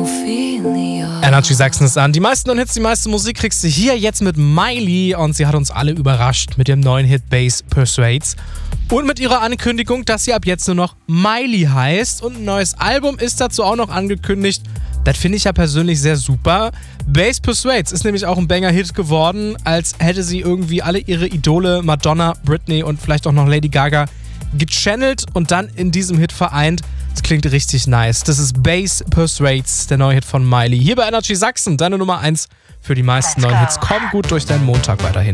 Energy Sachsen ist an. Die meisten neuen Hits, die meiste Musik kriegst du hier jetzt mit Miley und sie hat uns alle überrascht mit dem neuen Hit Bass Persuades und mit ihrer Ankündigung, dass sie ab jetzt nur noch Miley heißt und ein neues Album ist dazu auch noch angekündigt. Das finde ich ja persönlich sehr super. Bass Persuades ist nämlich auch ein Banger-Hit geworden, als hätte sie irgendwie alle ihre Idole Madonna, Britney und vielleicht auch noch Lady Gaga gechannelt und dann in diesem Hit vereint. Das klingt richtig nice. Das ist Bass Persuades, der neue Hit von Miley. Hier bei Energy Sachsen, deine Nummer 1 für die meisten neuen Hits. Komm gut durch deinen Montag weiterhin.